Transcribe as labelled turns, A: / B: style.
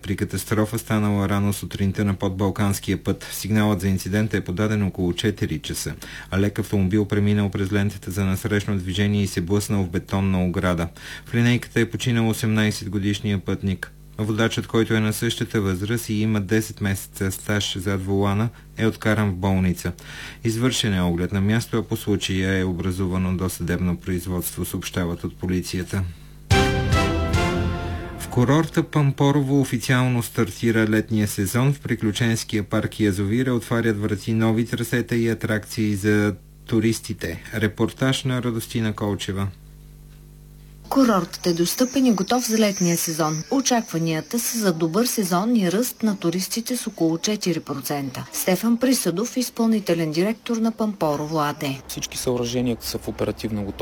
A: при катастрофа, станала рано сутринта на подбалканския път. Сигналът за инцидента е подаден около 4 часа, а лек автомобил преминал през лентата за насрещно движение и се блъснал в бетонна ограда. В линейката е починал 18-годишния пътник. Водачът, който е на същата възраст и има 10 месеца стаж зад волана, е откаран в болница. Извършен е оглед на място, а по случая е образувано досъдебно производство, съобщават от полицията. В курорта Пампорово официално стартира летния сезон. В приключенския парк Язовира отварят врати нови трасета и атракции за туристите. Репортаж на Радостина Колчева.
B: Курортът е достъпен и готов за летния сезон. Очакванията са за добър сезон и ръст на туристите с около 4%. Стефан Присъдов, изпълнителен директор на Пампорово АД.
C: Всички съоръжения са в оперативна готовност.